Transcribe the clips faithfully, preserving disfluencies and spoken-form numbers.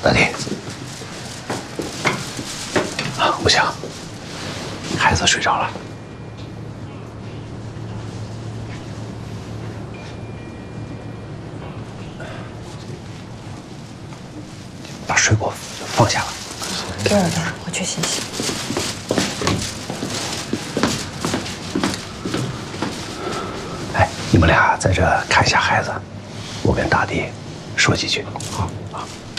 大弟，啊，不行，孩子睡着了。把水果放下了。 给我吧，我去洗洗。 哎，你们俩在这看一下孩子，我跟大弟说几句。好啊。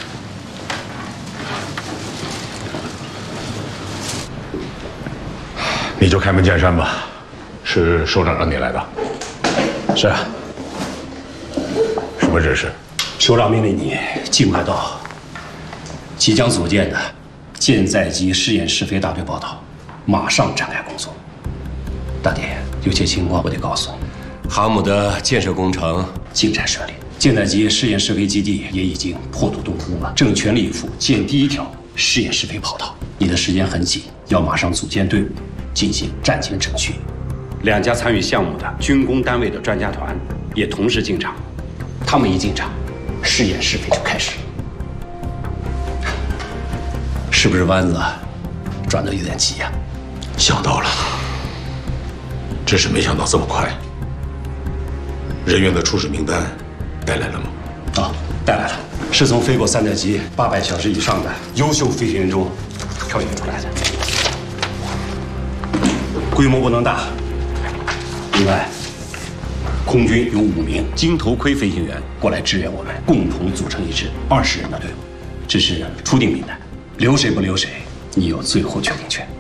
你就开门见山吧，是首长让你来的。 是啊。 什么指示？ 首长命令你尽快到即将组建的舰载机试验试飞大队报道，马上展开工作。大弟，有些情况我得告诉你。航母的建设工程进展顺利，舰载机试验试飞基地也已经破土动工了，正全力以赴建第一条试验试飞跑道。你的时间很紧，要马上组建队伍，进行战前整训。两家参与项目的军工单位的专家团也同时进场，他们一进场，试验试飞就开始。是不是弯子转得有点急呀？ 想到了，只是没想到这么快。人员的初始名单带来了吗？ 啊，带来了，是从飞过三代机八百小时以上的优秀飞行员中挑选出来的，规模不能大。另外，空军有五名金头盔飞行员过来支援我们，共同组成一支二十人的队伍。这是初定名单，留谁不留谁，你有最后决定权。